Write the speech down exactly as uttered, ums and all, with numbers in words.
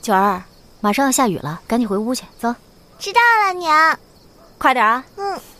九儿，马上要下雨了，赶紧回屋去，走。 知道了，娘。 快点啊！ 嗯。